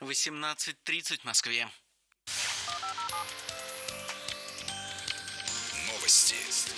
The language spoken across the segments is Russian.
18:30 в Москве. Новости.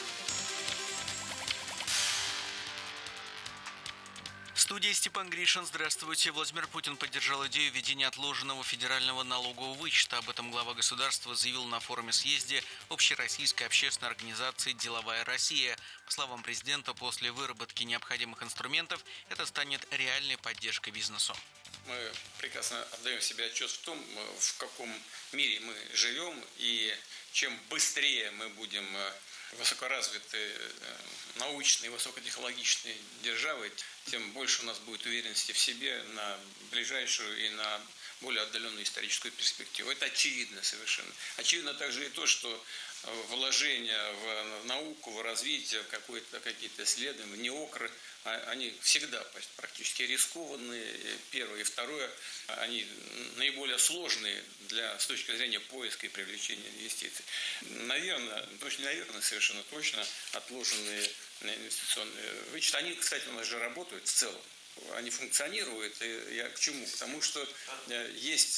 В студии Степан Гришин. Здравствуйте. Владимир Путин поддержал идею введения отложенного федерального налогового вычета. Об этом глава государства заявил на форуме-съезде Общероссийской общественной организации «Деловая Россия». По словам президента, после выработки необходимых инструментов это станет реальной поддержкой бизнесу. Мы прекрасно отдаем себе отчет в том, в каком мире мы живем, и чем быстрее мы будем высокоразвитой, научной, высокотехнологичной державой, тем больше у нас будет уверенности в себе на ближайшую и на более отдаленную историческую перспективу. Это очевидно совершенно. Очевидно также и то, что вложения в науку, в развитие, в какие-то исследования, в неокры, они всегда практически рискованные, первое. И второе, они наиболее сложные с точки зрения поиска и привлечения инвестиций. Наверное, совершенно точно отложенные инвестиционные вычеты. Они, кстати, у нас же работают в целом. Они функционируют. И я к чему? К тому, что есть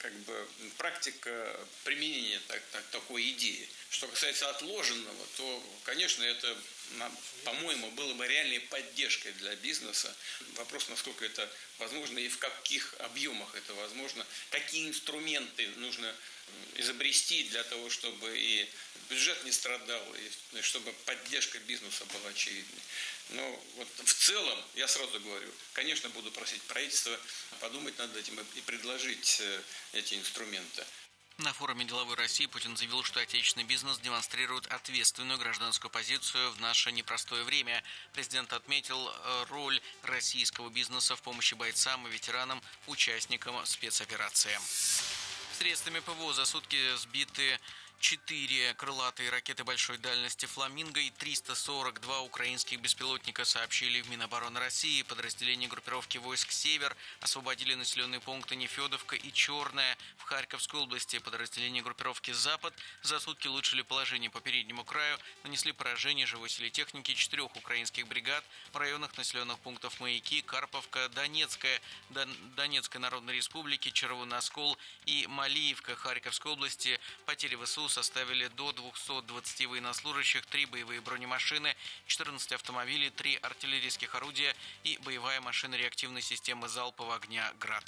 практика применения такой идеи. Что касается отложенного, то, конечно, это, по-моему, было бы реальной поддержкой для бизнеса. Вопрос, насколько это возможно и в каких объемах это возможно, какие инструменты нужно изобрести для того, чтобы и бюджет не страдал, и чтобы поддержка бизнеса была очевидной. Но вот в целом, я сразу говорю, конечно, буду просить правительства подумать над этим и предложить эти инструменты. На форуме «Деловой России» Путин заявил, что отечественный бизнес демонстрирует ответственную гражданскую позицию в наше непростое время. Президент отметил роль российского бизнеса в помощи бойцам и ветеранам, участникам спецоперации. Средствами ПВО за сутки сбиты 4 крылатые ракеты большой дальности «Фламинго» и 342 украинских беспилотника, сообщили в Минобороны России. Подразделения группировки войск «Север» освободили населенные пункты Нефедовка и Черная в Харьковской области. Подразделения группировки «Запад» за сутки улучшили положение по переднему краю, нанесли поражение живой силе техники 4 украинских бригад в районах населенных пунктов Маяки, Карповка, Донецкая Народной Республики, Червоный Оскол и Малиевка Харьковской области. Потери ВСУ составили до 220 военнослужащих, 3 боевые бронемашины, 14 автомобилей, 3 артиллерийских орудия и боевая машина реактивной системы залпового огня «Град».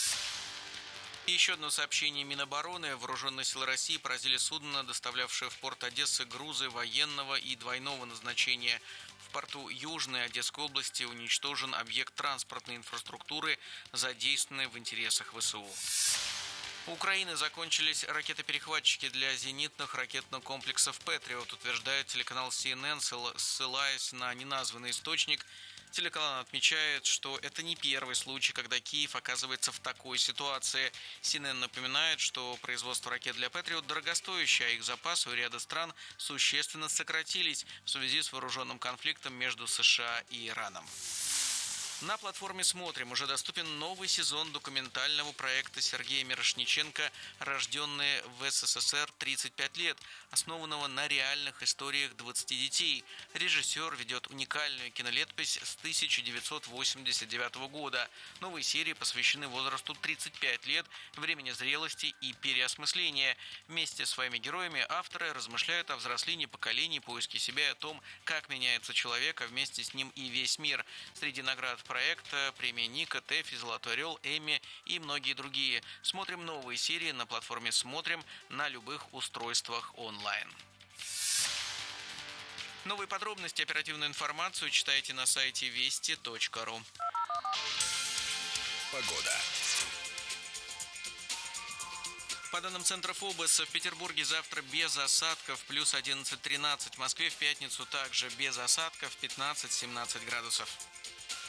И еще одно сообщение Минобороны. Вооруженные силы России поразили судно, доставлявшее в порт Одессы грузы военного и двойного назначения. В порту Южной Одесской области уничтожен объект транспортной инфраструктуры, задействованный в интересах ВСУ. У Украины закончились ракеты-перехватчики для зенитных ракетных комплексов «Патриот», утверждает телеканал CNN, ссылаясь на неназванный источник. Телеканал отмечает, что это не первый случай, когда Киев оказывается в такой ситуации. CNN напоминает, что производство ракет для «Патриот» дорогостоящее, а их запасы у ряда стран существенно сократились в связи с вооруженным конфликтом между США и Ираном. На платформе «Смотрим» уже доступен новый сезон документального проекта Сергея Мирошниченко «Рожденные в СССР 35 лет», основанного на реальных историях 20 детей. Режиссер ведет уникальную кинолетопись с 1989 года. Новые серии посвящены возрасту 35 лет, времени зрелости и переосмысления. Вместе с своими героями авторы размышляют о взрослении поколений, поиске себя и о том, как меняется человек, а вместе с ним и весь мир. Среди наград проекта премия Ника, ТЭФИ, Золотой Орел, Эмми и многие другие. Смотрим новые серии на платформе «Смотрим» на любых устройствах онлайн. Новые подробности, оперативную информацию читайте на сайте вести.ру. Погода. По данным Центра ФОБОС, в Петербурге завтра без осадков, плюс 11-13. В Москве в пятницу также без осадков, 15-17 градусов.